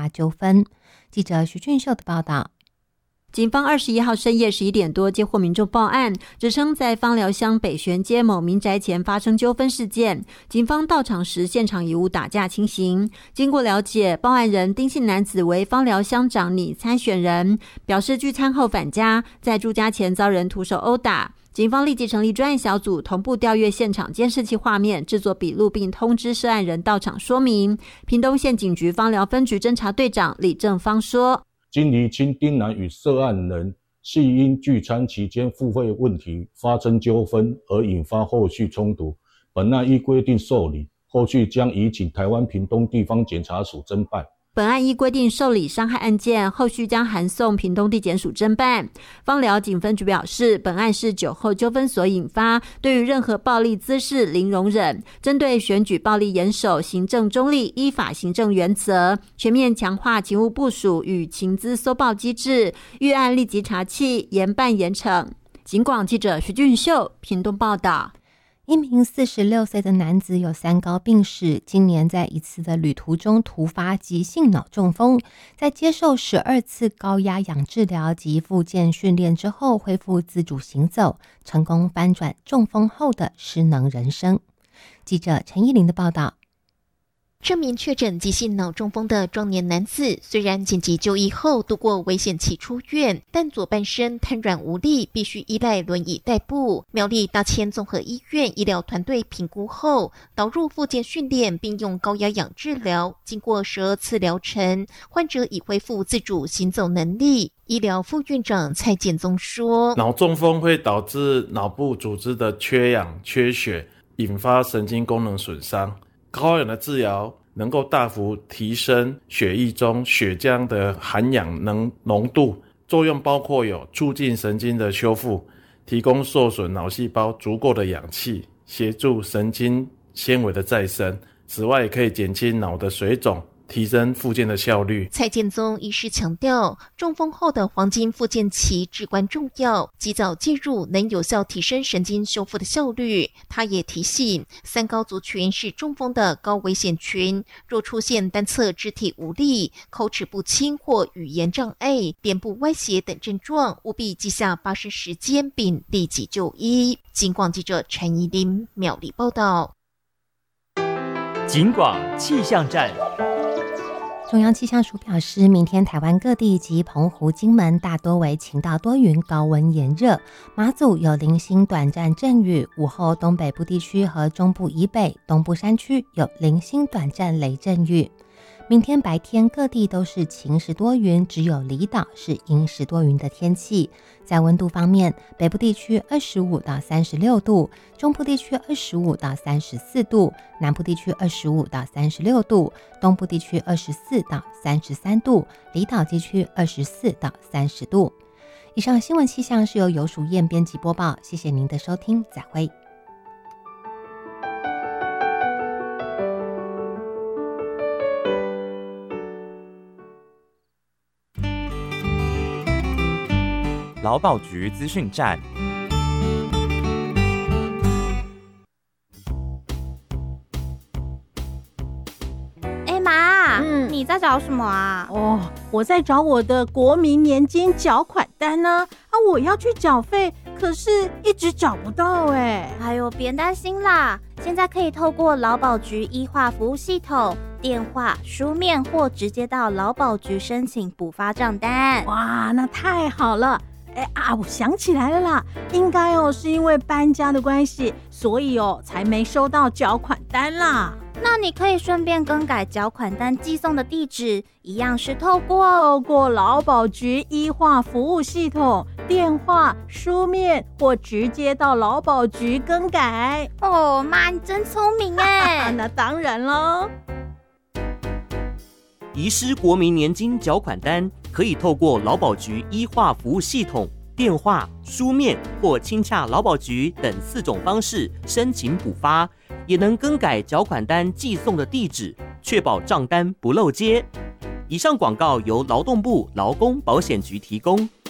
发纠纷。记者徐俊秀的报道。 警方21号深夜11点多接获民众报案，指称在枋寮乡北玄街某民宅前发生纠纷事件。警方到场时，现场已无打架情形。经过了解，报案人丁姓男子为枋寮乡长拟参选人，表示聚餐后返家，在住家前遭人徒手殴打。警方立即成立专案小组，同步调阅现场监视器画面，制作笔录，并通知涉案人到场说明。屏东县警局枋寮分局侦查队长李正芳说， 经厘清丁男与涉案人系因聚餐期间付费问题发生纠纷而引发后续冲突，本案依规定受理，后续将移请台湾屏东地方检察署侦办。 本案依规定受理伤害案件，后续将函送屏东地检署侦办。枋寮警分局表示，本案是酒后纠纷所引发，对于任何暴力滋事零容忍，针对选举暴力严守行政中立、依法行政原则，全面强化勤务部署与情资搜报机制，预案立即查缉，严办严惩。警广记者徐俊秀屏东报道。 一名46岁的男子有三高病史，今年在一次的旅途中突发急性脑中风，在接受12次高压氧治疗及复健训练之后，恢复自主行走，成功翻转中风后的失能人生。记者陈依琳的报道。 这名确诊急性脑中风的壮年男子，虽然紧急就医后度过危险期出院，但左半身瘫软无力，必须依赖轮椅代步。苗栗大千综合医院医疗团队评估后，导入复健训练，并用高压氧治疗。经过12次疗程，患者已恢复自主行走能力。医疗副院长蔡建宗说， 脑中风会导致脑部组织的缺氧、缺血，引发神经功能损伤。高氧的治疗能够大幅提升血液中血浆的含氧浓度，作用包括有促进神经的修复，提供受损脑细胞足够的氧气，协助神经纤维的再生。此外，也可以减轻脑的水肿，提升复健的效率。 蔡建宗医师强调，中风后的黄金复健期至关重要，及早介入能有效提升神经修复的效率。他也提醒，三高族群是中风的高危险群，若出现单侧肢体无力、口齿不清或语言障碍、脸部歪斜等症状，务必记下发生时间并立即就医。警广记者陈怡琳苗栗报道。 警广气象站。 中央气象署表示，明天台湾各地及澎湖、金门大多为晴到多云，高温炎热。马祖有零星短暂阵雨，午后东北部地区和中部以北、东部山区有零星短暂雷阵雨。明天白天各地都是晴时多云，只有离岛是阴时多云的天气。在温度方面，北部地区25到36度，中部地区25到34度，南部地区25到36度，东部地区24到33度，离岛地区24到30度。以上新闻气象是由游淑燕编辑播报，谢谢您的收听，再会。 劳保局资讯站。 妈，你在找什么啊？ 我在找我的国民年金缴款单呢。我要去缴费，可是一直找不到哎呦，别担心啦，现在可以透过劳保局医化服务系统，电话、书面或直接到劳保局申请补发账单。 哇，那太好了。我想起来了啦，应该是因为搬家的关系，所以才没收到缴款单啦。 那你可以顺便更改缴款单寄送的地址，一样是透过劳保局医化服务系统，电话、书面或直接到劳保局更改。 妈，你真聪明哎！ 那当然喽。 遗失国民年金缴款单，可以透过劳保局医化服务系统、电话、书面或亲洽劳保局等4种方式申请补发，也能更改缴款单寄送的地址，确保账单不漏接。以上广告由劳动部劳工保险局提供。